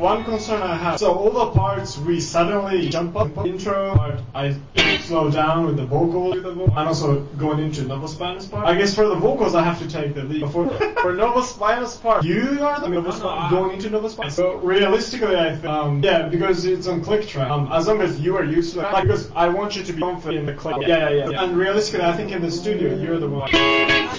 one concern I have. So all the parts we suddenly jump up. Intro part, I slow down with the vocal, and also going into Novos Spinus part. I guess for the vocals I have to take the lead. For Novos Spinus part, you are the Novos Spinus going into Novos Spinus. So realistically, I think, yeah, because it's on click track. As long as you are used to it, because I want you to be confident in the click. Yeah. And realistically, I think in the studio, you're the one.